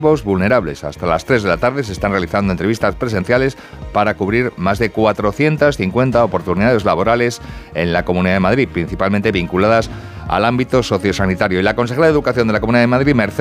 vulnerables. Hasta las 3 de la tarde se están realizando entrevistas presenciales para cubrir más de 450 oportunidades laborales en la Comunidad de Madrid, principalmente vinculadas al ámbito sociosanitario. Y la consejera de Educación de la Comunidad de Madrid, Mercedes